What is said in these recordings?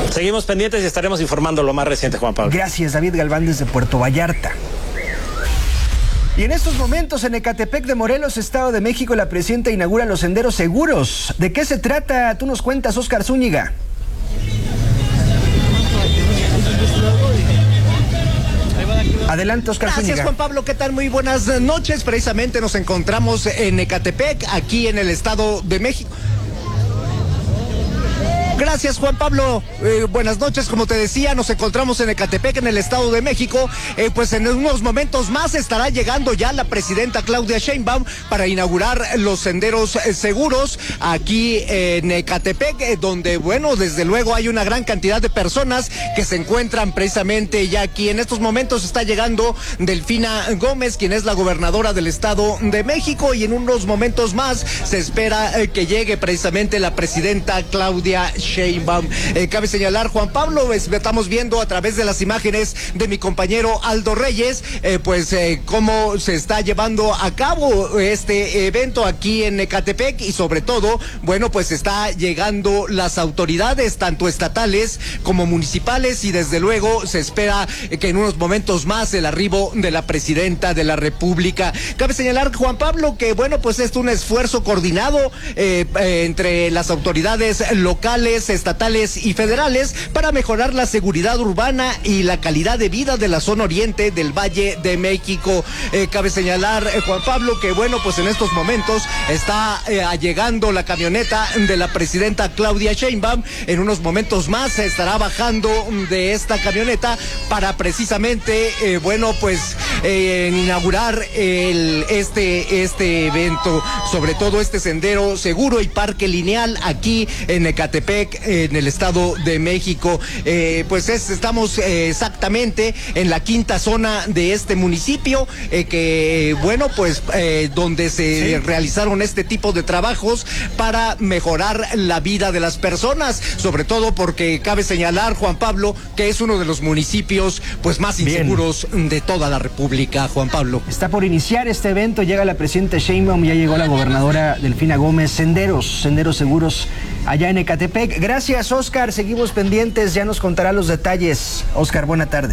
Seguimos pendientes y estaremos informando lo más reciente, Juan Pablo. Gracias, David Galván, desde Puerto Vallarta. Y en estos momentos en Ecatepec de Morelos, Estado de México, la presidenta inaugura los senderos seguros. ¿De qué se trata? Tú nos cuentas, Óscar Zúñiga. Adelante, Óscar Zúñiga. Gracias, Juan Pablo. ¿Qué tal? Muy buenas noches. Precisamente nos encontramos en Ecatepec, aquí en el Estado de México. Gracias, Juan Pablo. Buenas noches. Como te decía, nos encontramos en Ecatepec, en el Estado de México. Pues en unos momentos más estará llegando ya la presidenta Claudia Sheinbaum para inaugurar los senderos seguros aquí en Ecatepec, donde, bueno, desde luego hay una gran cantidad de personas que se encuentran precisamente ya aquí. En estos momentos está llegando Delfina Gómez, quien es la gobernadora del Estado de México, y en unos momentos más se espera que llegue precisamente la presidenta Claudia Sheinbaum. Cabe señalar, Juan Pablo, estamos viendo a través de las imágenes de mi compañero Aldo Reyes, cómo se está llevando a cabo este evento aquí en Ecatepec, y sobre todo, bueno, pues está llegando las autoridades, tanto estatales como municipales, y desde luego se espera que en unos momentos más el arribo de la presidenta de la República. Cabe señalar, Juan Pablo, que bueno, pues es un esfuerzo coordinado entre las autoridades locales, estatales y federales para mejorar la seguridad urbana y la calidad de vida de la zona oriente del Valle de México. Cabe señalar, Juan Pablo, que bueno, pues en estos momentos está llegando la camioneta de la presidenta Claudia Sheinbaum. En unos momentos más se estará bajando de esta camioneta para precisamente, inaugurar este evento, sobre todo este sendero seguro y parque lineal aquí en Ecatepec, en el Estado de México. Estamos exactamente en la quinta zona de este municipio, donde se realizaron este tipo de trabajos para mejorar la vida de las personas, sobre todo porque cabe señalar, Juan Pablo, que es uno de los municipios pues más inseguros de toda la República, Juan Pablo. Está por iniciar este evento, llega la presidenta Sheinbaum, ya llegó la gobernadora Delfina Gómez. Senderos seguros allá en Ecatepec. Gracias, Óscar, seguimos pendientes, ya nos contará los detalles. Óscar, buena tarde.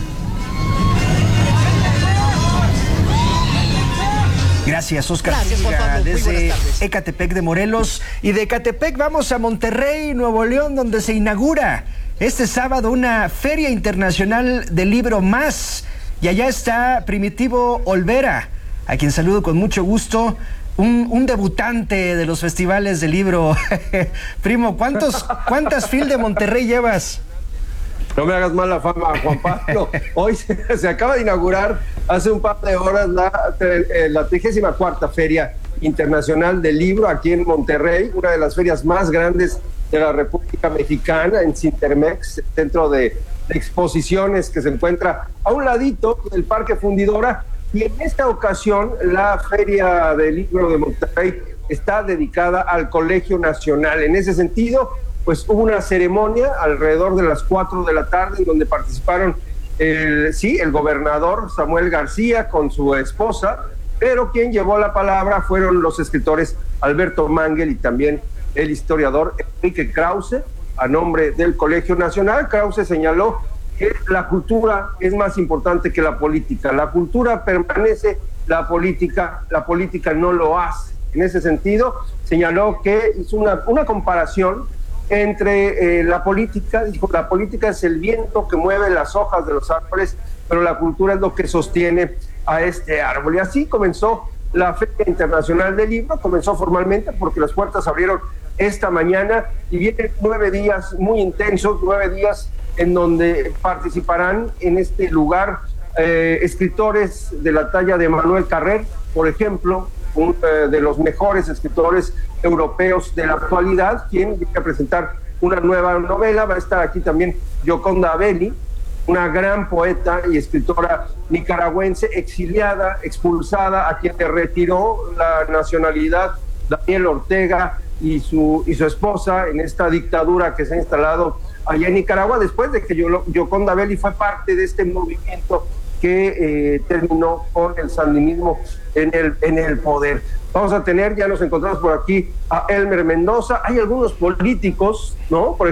Gracias, Óscar. Gracias, Juan Pablo. Desde Ecatepec de Morelos. Y de Ecatepec vamos a Monterrey, Nuevo León, donde se inaugura este sábado una Feria Internacional del Libro Más. Y allá está Primitivo Olvera, a quien saludo con mucho gusto. Un debutante de los festivales de libro. Primo, ¿cuántas FIL de Monterrey llevas? No me hagas mala fama, Juan Pablo. Hoy se acaba de inaugurar hace un par de horas la 34ª Feria Internacional del Libro aquí en Monterrey, una de las ferias más grandes de la República Mexicana, en Cintermex, centro de exposiciones que se encuentra a un ladito del Parque Fundidora. Y en esta ocasión la Feria del Libro de Monterrey está dedicada al Colegio Nacional. En ese sentido, pues hubo una ceremonia alrededor de las 4 de la tarde en donde participaron el gobernador Samuel García con su esposa, pero quien llevó la palabra fueron los escritores Alberto Mangel y también el historiador Enrique Krause, a nombre del Colegio Nacional. Krause señaló que la cultura es más importante que la política. La cultura permanece, la política no lo hace. En ese sentido, señaló que hizo una comparación entre la política. Dijo, la política es el viento que mueve las hojas de los árboles, pero la cultura es lo que sostiene a este árbol. Y así comenzó la Feria Internacional del Libro. Comenzó formalmente porque las puertas abrieron esta mañana y vienen 9 días muy intensos, 9 días en donde participarán en este lugar escritores de la talla de Manuel Carrer, por ejemplo, uno de los mejores escritores europeos de la actualidad, quien viene a presentar una nueva novela. Va a estar aquí también Gioconda Belli, una gran poeta y escritora nicaragüense, exiliada, expulsada, a quien le retiró la nacionalidad Daniel Ortega y su esposa en esta dictadura que se ha instalado allá en Nicaragua, después de que Gioconda Belli fue parte de este movimiento que terminó con el sandinismo en el poder. Vamos a tener, ya nos encontramos por aquí, a Elmer Mendoza. Hay algunos políticos, ¿no? Por